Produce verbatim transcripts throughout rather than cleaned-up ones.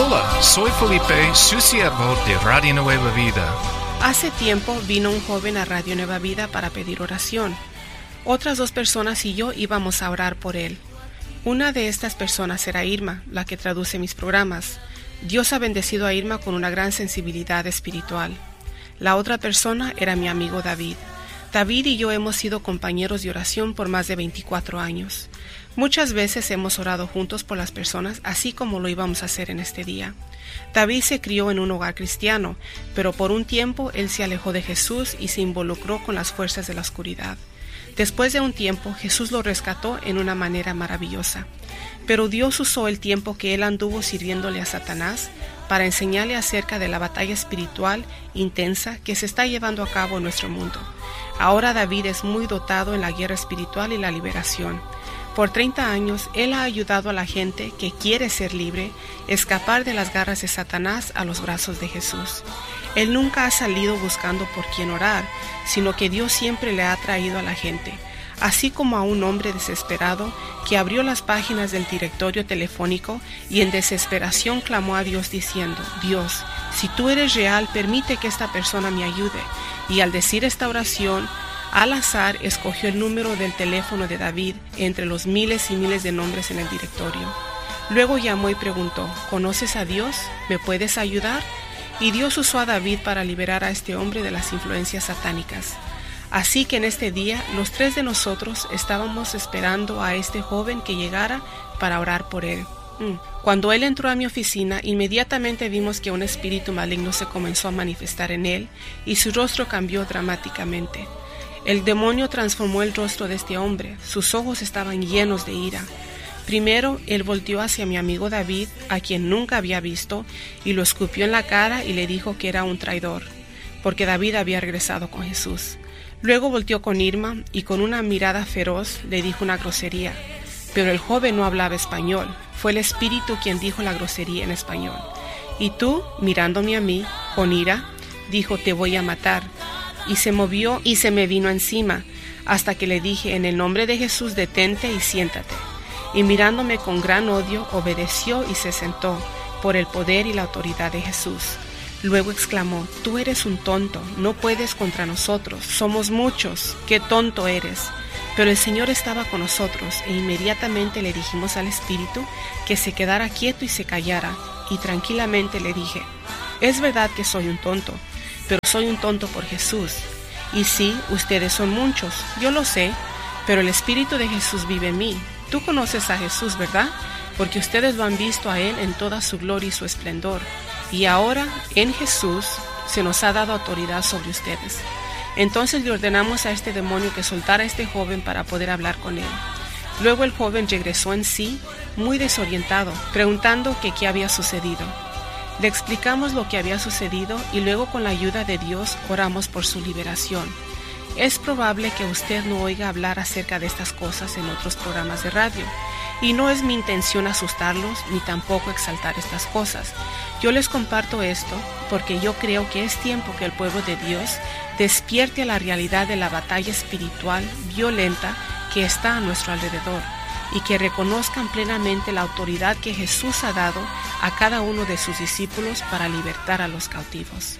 Hola, soy Felipe, su siervo de Radio Nueva Vida. Hace tiempo vino un joven a Radio Nueva Vida para pedir oración. Otras dos personas y yo íbamos a orar por él. Una de estas personas era Irma, la que traduce mis programas. Dios ha bendecido a Irma con una gran sensibilidad espiritual. La otra persona era mi amigo David. David y yo hemos sido compañeros de oración por más de veinticuatro años. Muchas veces hemos orado juntos por las personas, así como lo íbamos a hacer en este día. David se crió en un hogar cristiano, pero por un tiempo él se alejó de Jesús y se involucró con las fuerzas de la oscuridad. Después de un tiempo, Jesús lo rescató en una manera maravillosa. Pero Dios usó el tiempo que él anduvo sirviéndole a Satanás para enseñarle acerca de la batalla espiritual intensa que se está llevando a cabo en nuestro mundo. Ahora David es muy dotado en la guerra espiritual y la liberación. Por treinta años, él ha ayudado a la gente que quiere ser libre, escapar de las garras de Satanás a los brazos de Jesús. Él nunca ha salido buscando por quién orar, sino que Dios siempre le ha traído a la gente, así como a un hombre desesperado que abrió las páginas del directorio telefónico y en desesperación clamó a Dios diciendo: Dios, si tú eres real, permite que esta persona me ayude. Y al decir esta oración, al azar escogió el número del teléfono de David entre los miles y miles de nombres en el directorio. Luego llamó y preguntó: ¿conoces a Dios? ¿Me puedes ayudar? Y Dios usó a David para liberar a este hombre de las influencias satánicas. Así que en este día, los tres de nosotros estábamos esperando a este joven que llegara para orar por él. Cuando él entró a mi oficina, inmediatamente vimos que un espíritu maligno se comenzó a manifestar en él y su rostro cambió dramáticamente. El demonio transformó el rostro de este hombre. Sus ojos estaban llenos de ira. Primero, él volteó hacia mi amigo David, a quien nunca había visto, y lo escupió en la cara y le dijo que era un traidor, porque David había regresado con Jesús. Luego volteó con Irma y con una mirada feroz le dijo una grosería. Pero el joven no hablaba español. Fue el espíritu quien dijo la grosería en español. Y tú, mirándome a mí, con ira, dijo: te voy a matar. Y se movió y se me vino encima, hasta que le dije: en el nombre de Jesús, detente y siéntate. Y mirándome con gran odio, obedeció y se sentó, por el poder y la autoridad de Jesús. Luego exclamó: tú eres un tonto, no puedes contra nosotros, somos muchos, qué tonto eres. Pero el Señor estaba con nosotros, e inmediatamente le dijimos al espíritu que se quedara quieto y se callara, y tranquilamente le dije: es verdad que soy un tonto, pero soy un tonto por Jesús. Y sí, ustedes son muchos, yo lo sé, pero el Espíritu de Jesús vive en mí. Tú conoces a Jesús, ¿verdad? Porque ustedes lo han visto a Él en toda su gloria y su esplendor. Y ahora, en Jesús, se nos ha dado autoridad sobre ustedes. Entonces le ordenamos a este demonio que soltara a este joven para poder hablar con él. Luego el joven regresó en sí, muy desorientado, preguntando que qué había sucedido. Le explicamos lo que había sucedido y luego, con la ayuda de Dios, oramos por su liberación. Es probable que usted no oiga hablar acerca de estas cosas en otros programas de radio, y no es mi intención asustarlos ni tampoco exaltar estas cosas. Yo les comparto esto porque yo creo que es tiempo que el pueblo de Dios despierte a la realidad de la batalla espiritual violenta que está a nuestro alrededor, y que reconozcan plenamente la autoridad que Jesús ha dado a cada uno de sus discípulos para libertar a los cautivos.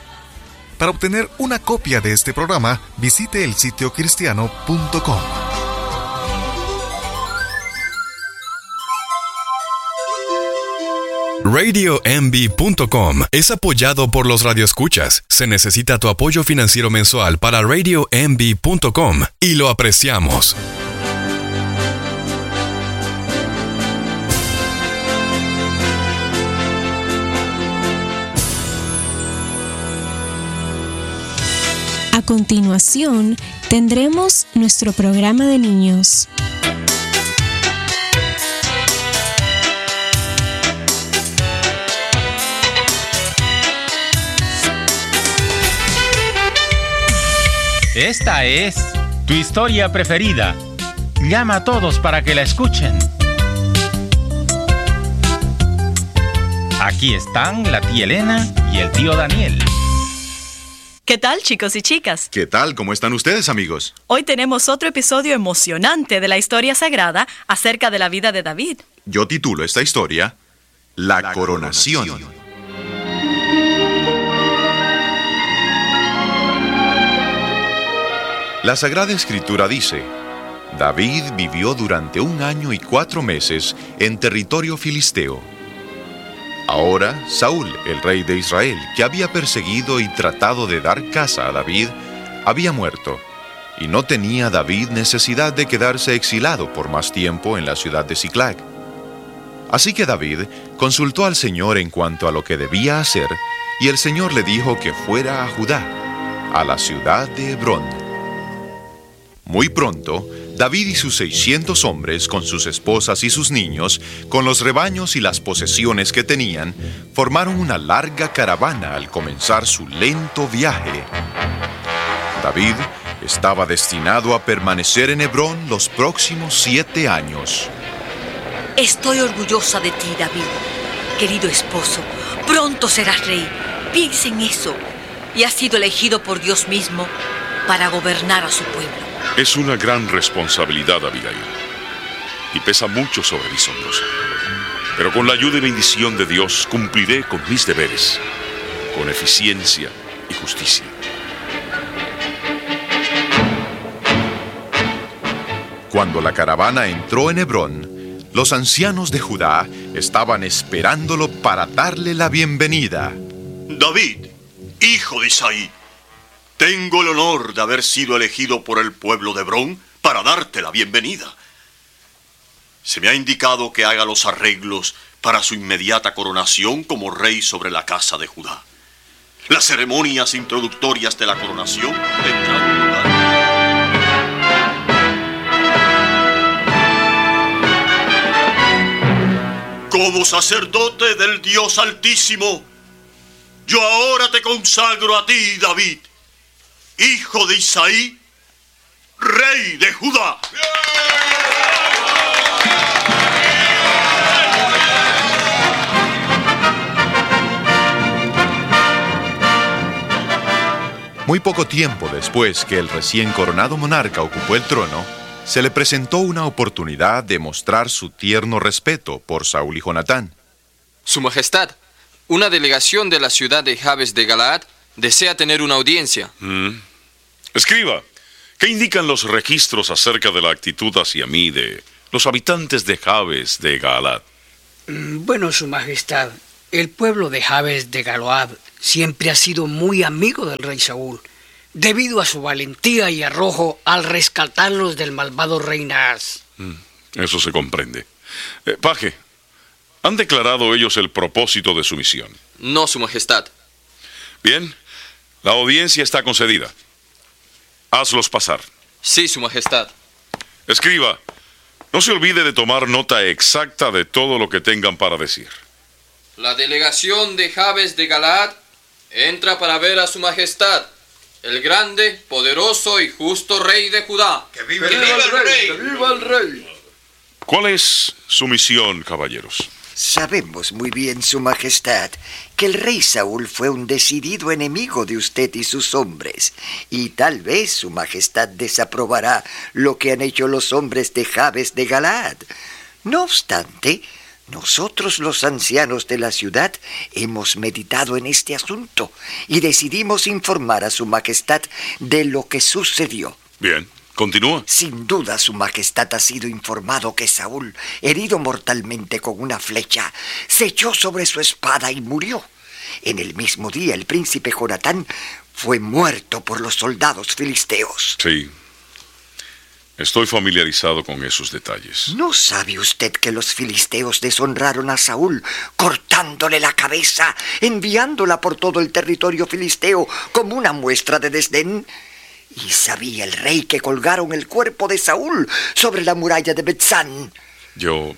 Para obtener una copia de este programa, visite el sitio cristiano punto com. radio m b punto com es apoyado por los radioescuchas. Se necesita tu apoyo financiero mensual para radio m b punto com y lo apreciamos. A continuación, tendremos nuestro programa de niños. Esta es tu historia preferida. Llama a todos para que la escuchen. Aquí están la tía Elena y el tío Daniel. ¿Qué tal, chicos y chicas? ¿Qué tal? ¿Cómo están ustedes, amigos? Hoy tenemos otro episodio emocionante de la historia sagrada acerca de la vida de David. Yo titulo esta historia La coronación. La Sagrada Escritura dice: David vivió durante un año y cuatro meses en territorio filisteo. Ahora, Saúl, el rey de Israel, que había perseguido y tratado de dar caza a David, había muerto, y no tenía David necesidad de quedarse exilado por más tiempo en la ciudad de Siclag. Así que David consultó al Señor en cuanto a lo que debía hacer, y el Señor le dijo que fuera a Judá, a la ciudad de Hebrón. Muy pronto, David y sus seiscientos hombres, con sus esposas y sus niños, con los rebaños y las posesiones que tenían, formaron una larga caravana al comenzar su lento viaje. David estaba destinado a permanecer en Hebrón los próximos siete años. Estoy orgullosa de ti, David. Querido esposo, pronto serás rey. Piensa en eso. Y has sido elegido por Dios mismo para gobernar a su pueblo. Es una gran responsabilidad, Abigail, y pesa mucho sobre mis hombros. Pero con la ayuda y bendición de Dios cumpliré con mis deberes, con eficiencia y justicia. Cuando la caravana entró en Hebrón, los ancianos de Judá estaban esperándolo para darle la bienvenida. David, hijo de Isaí, tengo el honor de haber sido elegido por el pueblo de Hebrón para darte la bienvenida. Se me ha indicado que haga los arreglos para su inmediata coronación como rey sobre la casa de Judá. Las ceremonias introductorias de la coronación tendrán lugar. Como sacerdote del Dios Altísimo, yo ahora te consagro a ti, David, hijo de Isaí, rey de Judá. Muy poco tiempo después que el recién coronado monarca ocupó el trono, se le presentó una oportunidad de mostrar su tierno respeto por Saúl y Jonatán. Su Majestad, una delegación de la ciudad de Jabes de Galaad desea tener una audiencia. Mm. Escriba, ¿qué indican los registros acerca de la actitud hacia mí de los habitantes de Jabes de Galaad? Bueno, Su Majestad, el pueblo de Jabes de Galaad siempre ha sido muy amigo del rey Saúl, debido a su valentía y arrojo al rescatarlos del malvado rey Naas. Mm, eso se comprende. Eh, paje, ¿han declarado ellos el propósito de su misión? No, Su Majestad. Bien, la audiencia está concedida. Hazlos pasar. Sí, Su Majestad. Escriba, no se olvide de tomar nota exacta de todo lo que tengan para decir. La delegación de Jabes de Galaad entra para ver a Su Majestad, el grande, poderoso y justo rey de Judá. ¡Que viva el rey! ¡Que viva el rey! ¿Cuál es su misión, caballeros? Sabemos muy bien, Su Majestad, que el rey Saúl fue un decidido enemigo de usted y sus hombres, y tal vez Su Majestad desaprobará lo que han hecho los hombres de Jabes de Galaad. No obstante, nosotros los ancianos de la ciudad hemos meditado en este asunto y decidimos informar a Su Majestad de lo que sucedió. Bien. Continúa. Sin duda, Su Majestad ha sido informado que Saúl, herido mortalmente con una flecha, se echó sobre su espada y murió. En el mismo día, el príncipe Jonatán fue muerto por los soldados filisteos. Sí. Estoy familiarizado con esos detalles. ¿No sabe usted que los filisteos deshonraron a Saúl, cortándole la cabeza, enviándola por todo el territorio filisteo como una muestra de desdén? Y sabía el rey que colgaron el cuerpo de Saúl sobre la muralla de Betzán. Yo...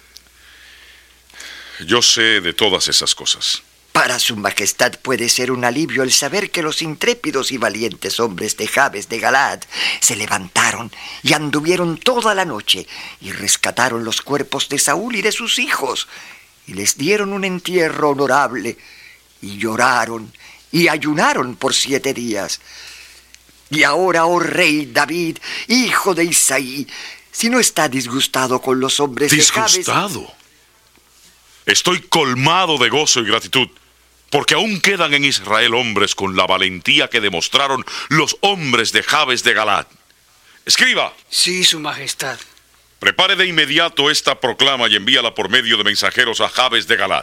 Yo sé de todas esas cosas. Para Su Majestad puede ser un alivio el saber que los intrépidos y valientes hombres de Jabes de Galaad se levantaron y anduvieron toda la noche y rescataron los cuerpos de Saúl y de sus hijos y les dieron un entierro honorable y lloraron y ayunaron por siete días. Y ahora, oh rey David, hijo de Isaí, si no está disgustado con los hombres de Jabes... ¿Disgustado? Estoy colmado de gozo y gratitud, porque aún quedan en Israel hombres con la valentía que demostraron los hombres de Jabes de Galaad. Escriba. Sí, Su Majestad. Prepare de inmediato esta proclama y envíala por medio de mensajeros a Jabes de Galaad.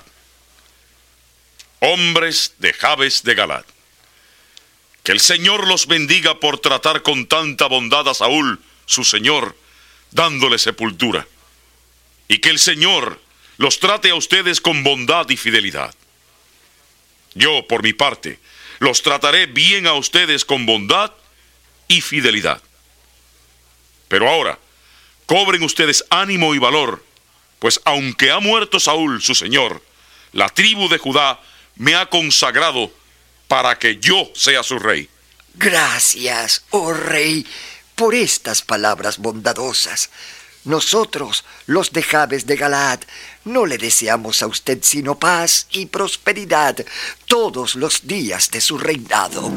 Hombres de Jabes de Galaad, que el Señor los bendiga por tratar con tanta bondad a Saúl, su señor, dándole sepultura. Y que el Señor los trate a ustedes con bondad y fidelidad. Yo, por mi parte, los trataré bien a ustedes con bondad y fidelidad. Pero ahora, cobren ustedes ánimo y valor, pues aunque ha muerto Saúl, su señor, la tribu de Judá me ha consagrado para que yo sea su rey. Gracias, oh rey, por estas palabras bondadosas. Nosotros, los de Jabes de Galaad, no le deseamos a usted sino paz y prosperidad todos los días de su reinado.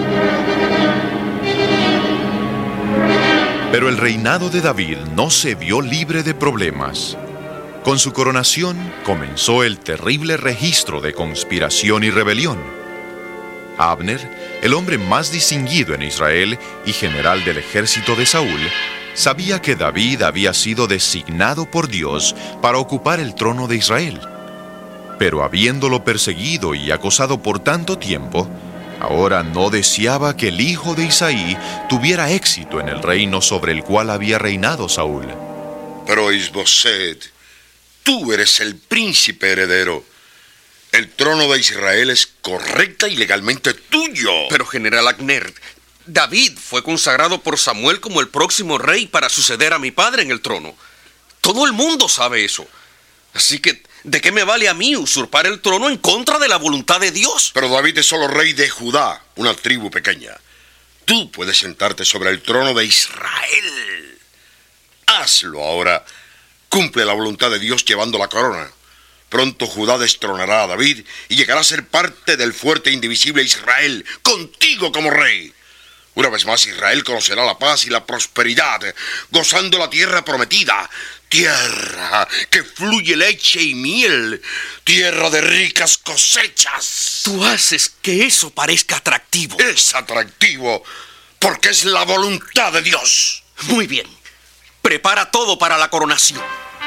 Pero el reinado de David no se vio libre de problemas. Con su coronación comenzó el terrible registro de conspiración y rebelión. Abner, el hombre más distinguido en Israel y general del ejército de Saúl, sabía que David había sido designado por Dios para ocupar el trono de Israel. Pero habiéndolo perseguido y acosado por tanto tiempo, ahora no deseaba que el hijo de Isaí tuviera éxito en el reino sobre el cual había reinado Saúl. Pero Isboset, tú eres el príncipe heredero. El trono de Israel es correcta y legalmente tuyo. Pero, general Abner, David fue consagrado por Samuel como el próximo rey para suceder a mi padre en el trono. Todo el mundo sabe eso. Así que, ¿de qué me vale a mí usurpar el trono en contra de la voluntad de Dios? Pero David es solo rey de Judá, una tribu pequeña. Tú puedes sentarte sobre el trono de Israel. Hazlo ahora. Cumple la voluntad de Dios llevando la corona. Pronto Judá destronará a David y llegará a ser parte del fuerte e indivisible Israel, contigo como rey. Una vez más Israel conocerá la paz y la prosperidad, gozando la tierra prometida, tierra que fluye leche y miel, tierra de ricas cosechas. Tú haces que eso parezca atractivo. Es atractivo porque es la voluntad de Dios. Muy bien. Prepara todo para la coronación.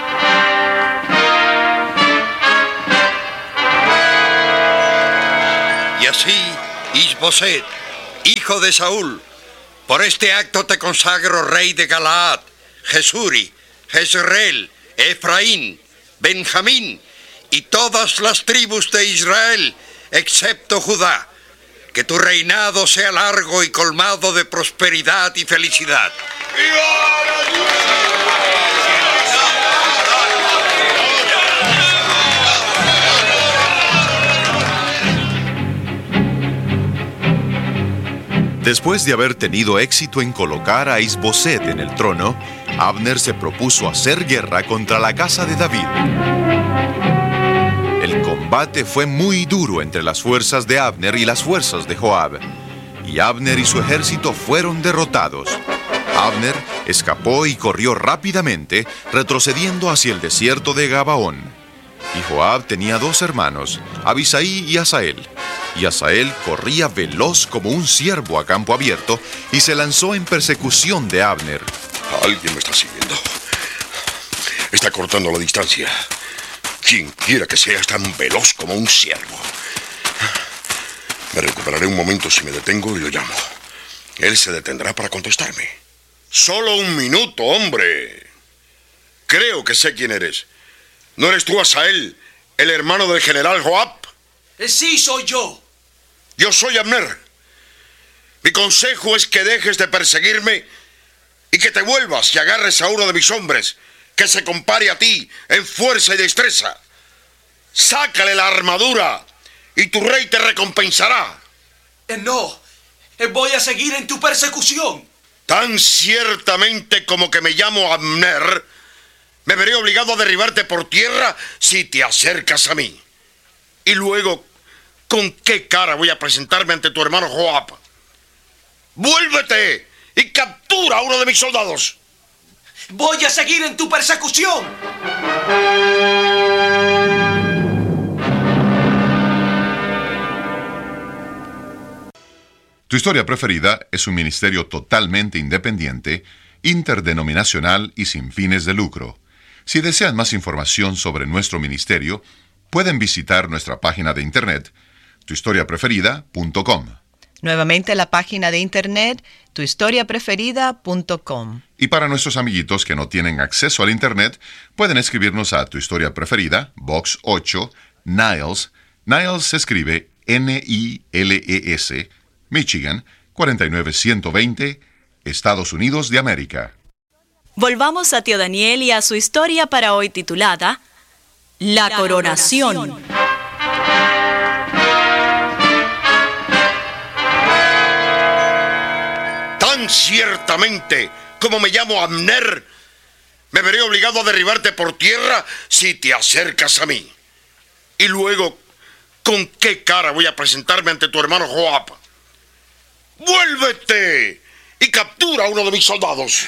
Y así, Isboset, hijo de Saúl, por este acto te consagro rey de Galaad, Jesuri, Jezreel, Efraín, Benjamín y todas las tribus de Israel, excepto Judá. Que tu reinado sea largo y colmado de prosperidad y felicidad. Después de haber tenido éxito en colocar a Isboset en el trono, Abner se propuso hacer guerra contra la casa de David. El combate fue muy duro entre las fuerzas de Abner y las fuerzas de Joab, y Abner y su ejército fueron derrotados. Abner escapó y corrió rápidamente, retrocediendo hacia el desierto de Gabaón. Y Joab tenía dos hermanos, Abisai y Asael. Y Asael corría veloz como un ciervo a campo abierto y se lanzó en persecución de Abner. Alguien me está siguiendo. Está cortando la distancia. Quien quiera que sea es tan veloz como un ciervo. Me recuperaré un momento si me detengo y lo llamo. Él se detendrá para contestarme. Solo un minuto, hombre. Creo que sé quién eres. ¿No eres tú Asael, el hermano del general Joab? Sí, soy yo. Yo soy Abner. Mi consejo es que dejes de perseguirme y que te vuelvas y agarres a uno de mis hombres que se compare a ti en fuerza y destreza. Sácale la armadura y tu rey te recompensará. Eh, no, eh, voy a seguir en tu persecución. Tan ciertamente como que me llamo Abner, me veré obligado a derribarte por tierra si te acercas a mí. Y luego, ¿con qué cara voy a presentarme ante tu hermano Joab? ¡Vuélvete y captura a uno de mis soldados! ¡Voy a seguir en tu persecución! Tu Historia Preferida es un ministerio totalmente independiente, interdenominacional y sin fines de lucro. Si desean más información sobre nuestro ministerio, pueden visitar nuestra página de internet, tu historia preferida punto com. Nuevamente la página de internet, tu historia preferida punto com. Y para nuestros amiguitos que no tienen acceso al internet, pueden escribirnos a Tu Historia Preferida, Box ocho, Niles. Niles se escribe N I L E S, Michigan, cuarenta y nueve ciento veinte, Estados Unidos de América. Volvamos a tío Daniel y a su historia para hoy titulada La, La coronación. coronación. Tan ciertamente como me llamo Abner, me veré obligado a derribarte por tierra si te acercas a mí. Y luego, ¿con qué cara voy a presentarme ante tu hermano Joab? ¡Vuélvete y captura a uno de mis soldados!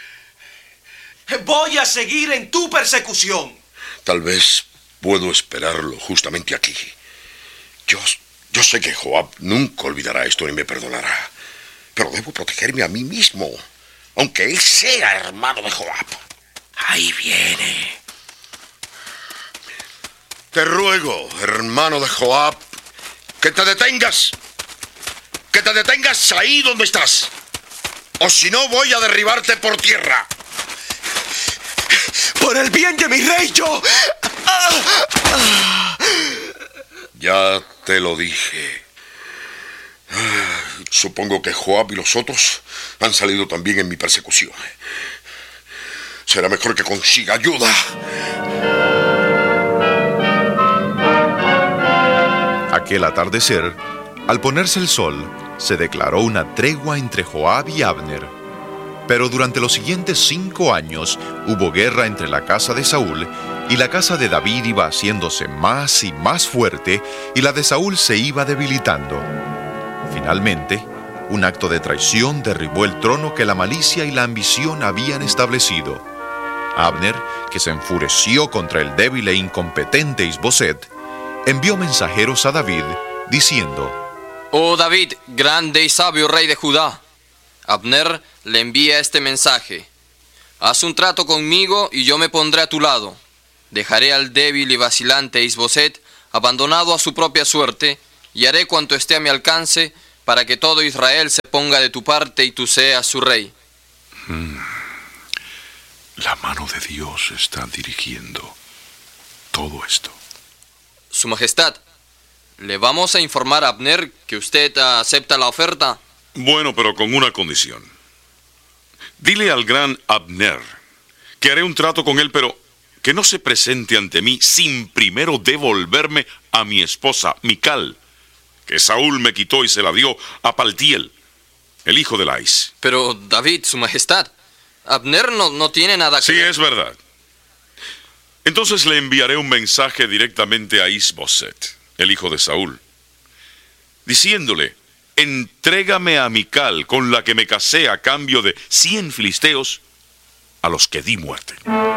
Voy a seguir en tu persecución. Tal vez puedo esperarlo justamente aquí. Yo, yo sé que Joab nunca olvidará esto ni me perdonará. Pero debo protegerme a mí mismo, aunque él sea hermano de Joab. Ahí viene. Te ruego, hermano de Joab, que te detengas. Que te detengas ahí donde estás. O si no, voy a derribarte por tierra. Por el bien de mi rey, yo... Ya te lo dije. Supongo que Joab y los otros han salido también en mi persecución. Será mejor que consiga ayuda. Aquel atardecer, al ponerse el sol, se declaró una tregua entre Joab y Abner. Pero durante los siguientes cinco años hubo guerra entre la casa de Saúl y la casa de David iba haciéndose más y más fuerte y la de Saúl se iba debilitando. Finalmente, un acto de traición derribó el trono que la malicia y la ambición habían establecido. Abner, que se enfureció contra el débil e incompetente Isboset, envió mensajeros a David diciendo: Oh David, grande y sabio rey de Judá, Abner le envía este mensaje: haz un trato conmigo y yo me pondré a tu lado. Dejaré al débil y vacilante Isboset abandonado a su propia suerte, y haré cuanto esté a mi alcance para que todo Israel se ponga de tu parte y tú seas su rey. Hmm. La mano de Dios está dirigiendo todo esto. Su Majestad, ¿le vamos a informar a Abner que usted acepta la oferta? Bueno, pero con una condición. Dile al gran Abner que haré un trato con él, pero que no se presente ante mí sin primero devolverme a mi esposa, Mical, que Saúl me quitó y se la dio a Paltiel, el hijo de Lais. Pero, David, Su Majestad, Abner no, no tiene nada que Sí, ver. es verdad. Entonces le enviaré un mensaje directamente a Isboset, el hijo de Saúl, diciéndole: entrégame a Mical, con la que me casé a cambio de cien filisteos, a los que di muerte.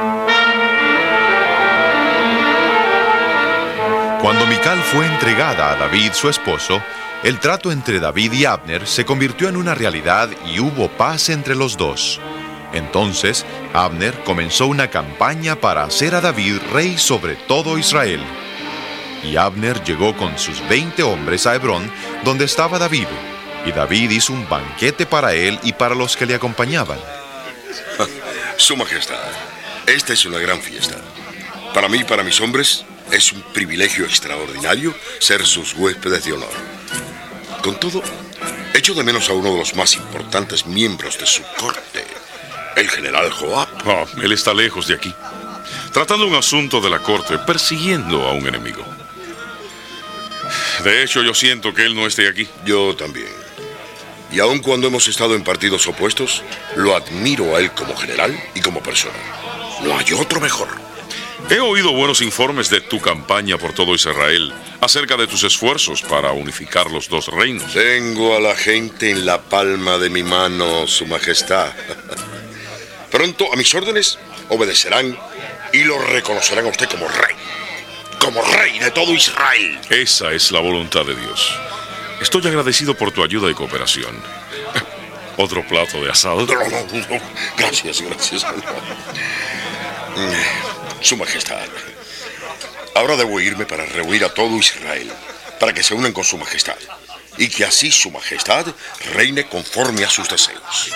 Cuando Mical fue entregada a David, su esposo, el trato entre David y Abner se convirtió en una realidad y hubo paz entre los dos. Entonces, Abner comenzó una campaña para hacer a David rey sobre todo Israel. Y Abner llegó con sus veinte hombres a Hebrón, donde estaba David, y David hizo un banquete para él y para los que le acompañaban. Su Majestad, esta es una gran fiesta. Para mí y para mis hombres es un privilegio extraordinario ser sus huéspedes de honor. Con todo, echo de menos a uno de los más importantes miembros de su corte, el general Joab. Oh, él está lejos de aquí, tratando un asunto de la corte, persiguiendo a un enemigo. De hecho, yo siento que él no esté aquí. Yo también. Y aun cuando hemos estado en partidos opuestos, lo admiro a él como general y como persona. No hay otro mejor. He oído buenos informes de tu campaña por todo Israel, acerca de tus esfuerzos para unificar los dos reinos. Tengo a la gente en la palma de mi mano, Su Majestad. Pronto a mis órdenes obedecerán y lo reconocerán a usted como rey. Como rey de todo Israel. Esa es la voluntad de Dios. Estoy agradecido por tu ayuda y cooperación. ¿Otro plato de asado? No, no, no. Gracias, gracias. Su Majestad, ahora debo irme para reunir a todo Israel, para que se unan con Su Majestad, y que así Su Majestad reine conforme a sus deseos.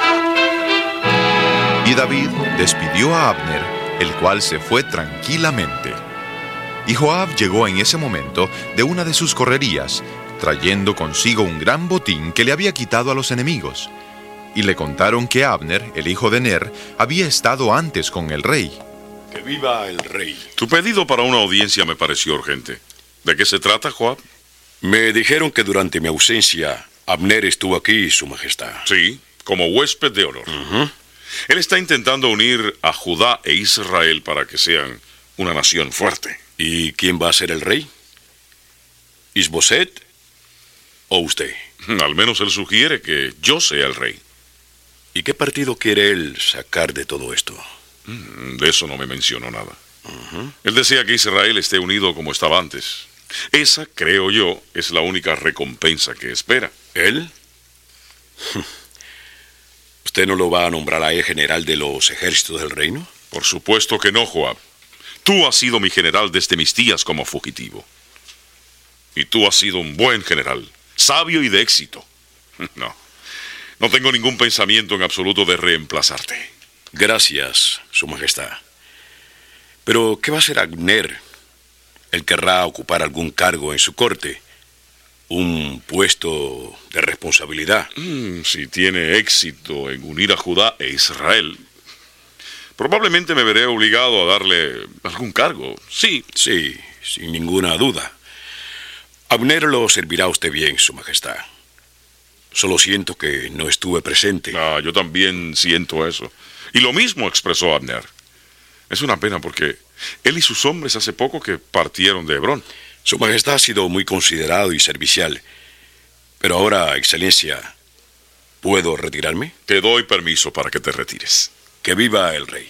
Y David despidió a Abner, el cual se fue tranquilamente. Y Joab llegó en ese momento de una de sus correrías, trayendo consigo un gran botín que le había quitado a los enemigos. Y le contaron que Abner, el hijo de Ner, había estado antes con el rey. ¡Que viva el rey! Tu pedido para una audiencia me pareció urgente. ¿De qué se trata, Joab? Me dijeron que durante mi ausencia, Abner estuvo aquí, Su Majestad. Sí, como huésped de honor. Uh-huh. Él está intentando unir a Judá e Israel para que sean una nación fuerte. ¿Y quién va a ser el rey? ¿Isboset o usted? Al menos él sugiere que yo sea el rey. ¿Y qué partido quiere él sacar de todo esto? De eso no me mencionó nada. Uh-huh. Él desea que Israel esté unido como estaba antes. Esa, creo yo, es la única recompensa que espera. ¿Él? ¿Usted no lo va a nombrar a él general de los ejércitos del reino? Por supuesto que no, Joab. Tú has sido mi general desde mis días como fugitivo. Y tú has sido un buen general, sabio y de éxito. No, no tengo ningún pensamiento en absoluto de reemplazarte. Gracias, Su Majestad. Pero, ¿qué va a hacer Abner? Él querrá ocupar algún cargo en su corte, un puesto de responsabilidad. Mm, si tiene éxito en unir a Judá e Israel, probablemente me veré obligado a darle algún cargo. Sí. Sí, sin ninguna duda. Abner lo servirá a usted bien, Su Majestad. Solo siento que no estuve presente. Ah, yo también siento eso. Y lo mismo expresó Abner. Es una pena porque él y sus hombres hace poco que partieron de Hebrón. Su Majestad ha sido muy considerado y servicial. Pero ahora, Excelencia, ¿puedo retirarme? Te doy permiso para que te retires. Que viva el rey.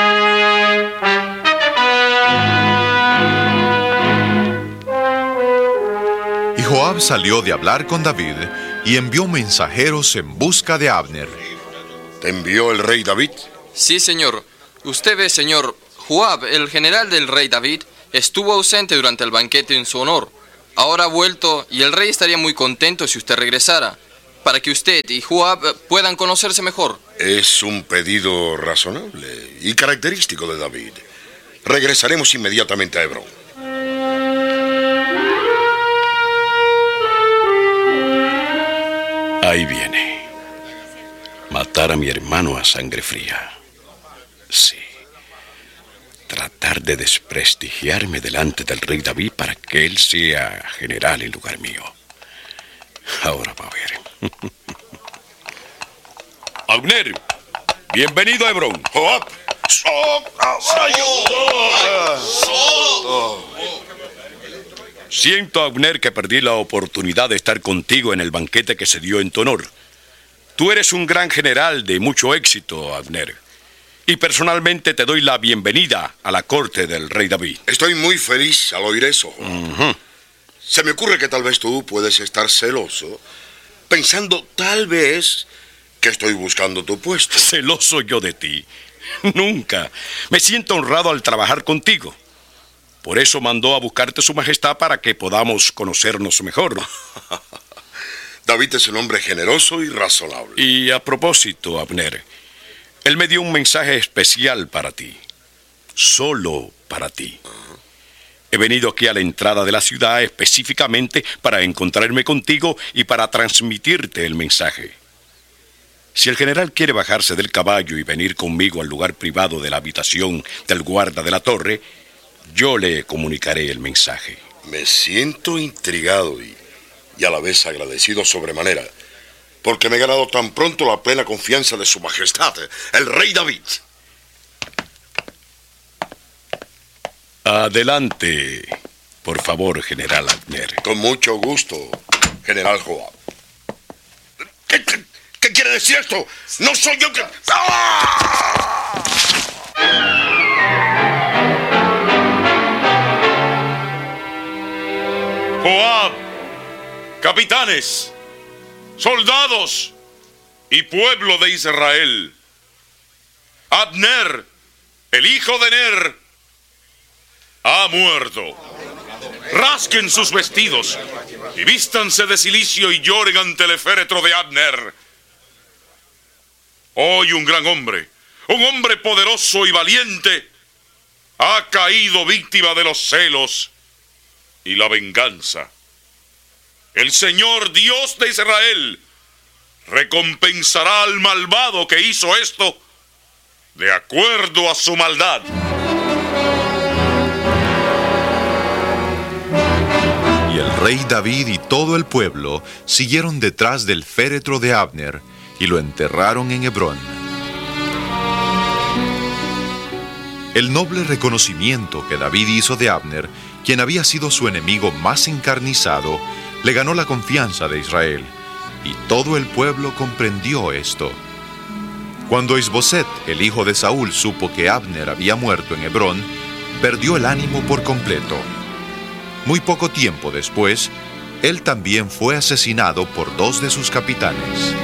Y Joab salió de hablar con David y envió mensajeros en busca de Abner. ¿Te envió el rey David? Sí, señor. Usted ve, señor, Joab, el general del rey David, estuvo ausente durante el banquete en su honor. Ahora ha vuelto y el rey estaría muy contento si usted regresara, para que usted y Joab puedan conocerse mejor. Es un pedido razonable y característico de David. Regresaremos inmediatamente a Hebrón. Ahí viene. Matar a mi hermano a sangre fría. Sí. Tratar de desprestigiarme delante del rey David para que él sea general en lugar mío. Ahora va a ver. Abner, bienvenido a Hebrón. Joab. Siento, Abner, que perdí la oportunidad de estar contigo en el banquete que se dio en tu honor. Tú eres un gran general de mucho éxito, Abner. Y personalmente te doy la bienvenida a la corte del rey David. Estoy muy feliz al oír eso. Uh-huh. Se me ocurre que tal vez tú puedes estar celoso, pensando tal vez que estoy buscando tu puesto. ¿Celoso yo de ti? Nunca. Me siento honrado al trabajar contigo. Por eso mandó a buscarte Su Majestad para que podamos conocernos mejor. David es un hombre generoso y razonable. Y a propósito, Abner, él me dio un mensaje especial para ti. Solo para ti. Uh-huh. He venido aquí a la entrada de la ciudad específicamente para encontrarme contigo y para transmitirte el mensaje. Si el general quiere bajarse del caballo y venir conmigo al lugar privado de la habitación del guarda de la torre, yo le comunicaré el mensaje. Me siento intrigado y, y a la vez agradecido sobremanera, porque me he ganado tan pronto la plena confianza de Su Majestad, el rey David. Adelante, por favor, general Abner. Con mucho gusto, general Joab. ¿Qué, qué, qué quiere decir esto? No soy yo que... ¡Ah! Joab, capitanes, soldados y pueblo de Israel, Abner, el hijo de Ner, ha muerto. Rasquen sus vestidos y vístanse de cilicio y lloren ante el féretro de Abner. Hoy un gran hombre, un hombre poderoso y valiente, ha caído víctima de los celos y la venganza. El Señor Dios de Israel recompensará al malvado que hizo esto de acuerdo a su maldad. Y el rey David y todo el pueblo siguieron detrás del féretro de Abner y lo enterraron en Hebrón. El noble reconocimiento que David hizo de Abner, quien había sido su enemigo más encarnizado, le ganó la confianza de Israel, y todo el pueblo comprendió esto. Cuando Isboset, el hijo de Saúl, supo que Abner había muerto en Hebrón, perdió el ánimo por completo. Muy poco tiempo después, él también fue asesinado por dos de sus capitanes.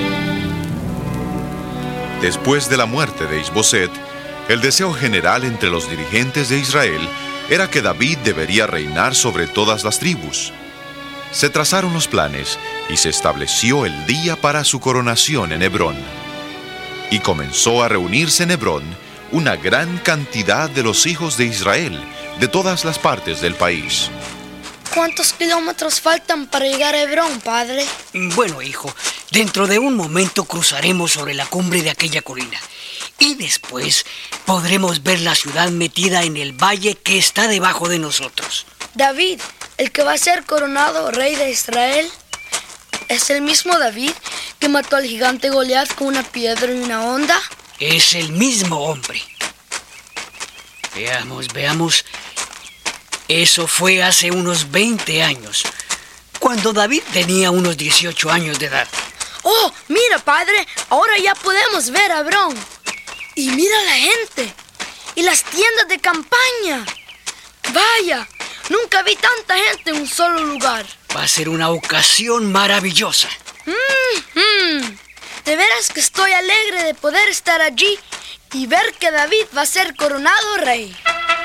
Después de la muerte de Isboset, el deseo general entre los dirigentes de Israel era que David debería reinar sobre todas las tribus. Se trazaron los planes y se estableció el día para su coronación en Hebrón. Y comenzó a reunirse en Hebrón una gran cantidad de los hijos de Israel, de todas las partes del país. ¿Cuántos kilómetros faltan para llegar a Hebrón, padre? Bueno, hijo, dentro de un momento cruzaremos sobre la cumbre de aquella colina. Y después podremos ver la ciudad metida en el valle que está debajo de nosotros. David, el que va a ser coronado rey de Israel, ¿es el mismo David que mató al gigante Goliat con una piedra y una honda? Es el mismo hombre. Veamos, veamos. Eso fue hace unos veinte años, cuando David tenía unos dieciocho años de edad. ¡Oh, mira, padre! Ahora ya podemos ver a Hebrón. Y mira la gente. Y las tiendas de campaña. Vaya, nunca vi tanta gente en un solo lugar. Va a ser una ocasión maravillosa. Mm-hmm. De veras que estoy alegre de poder estar allí y ver que David va a ser coronado rey.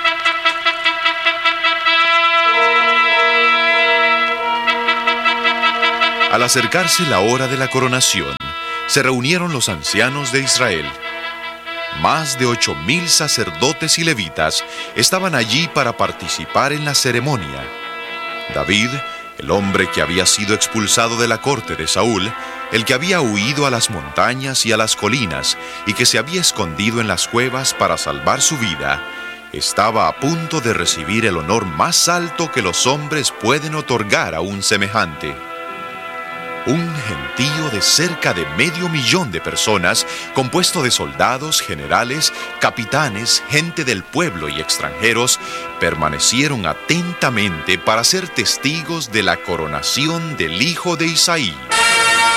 Al acercarse la hora de la coronación, se reunieron los ancianos de Israel. Más de ocho mil sacerdotes y levitas estaban allí para participar en la ceremonia. David, el hombre que había sido expulsado de la corte de Saúl, el que había huido a las montañas y a las colinas y que se había escondido en las cuevas para salvar su vida, estaba a punto de recibir el honor más alto que los hombres pueden otorgar a un semejante. Un gentío de cerca de medio millón de personas, compuesto de soldados, generales, capitanes, gente del pueblo y extranjeros, permanecieron atentamente para ser testigos de la coronación del hijo de Isaí.